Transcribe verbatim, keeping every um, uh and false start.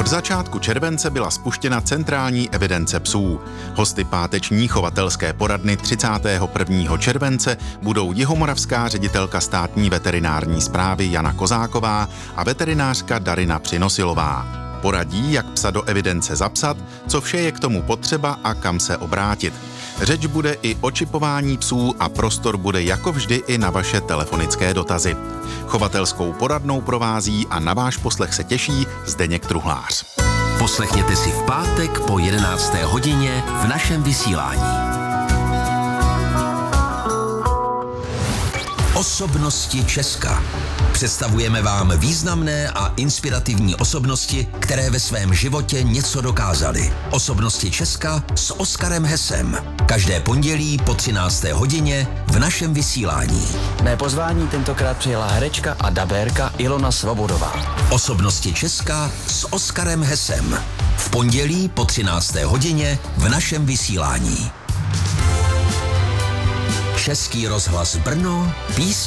začátku července byla spuštěna centrální evidence psů. Hosty páteční chovatelské poradny třicátého prvního července budou jihomoravská ředitelka státní veterinární správy Jana Kozáková a veterinářka Darina Přinosilová. Poradí, jak psa do evidence zapsat, co vše je k tomu potřeba a kam se obrátit. Řeč bude i o čipování psů a prostor bude jako vždy i na vaše telefonické dotazy. Chovatelskou poradnou provází a na váš poslech se těší Zdeněk Truhlář. Poslechněte si v pátek po jedenácté hodině v našem vysílání. Osobnosti Česka. Představujeme vám významné a inspirativní osobnosti, které ve svém životě něco dokázaly. Osobnosti Česka s Oskarem Hesem. Každé pondělí po třinácté hodině v našem vysílání. Mé pozvání tentokrát přijela herečka a dabérka Ilona Svobodová. Osobnosti Česka s Oskarem Hesem. V pondělí po třinácté hodině v našem vysílání. Český rozhlas Brno, písně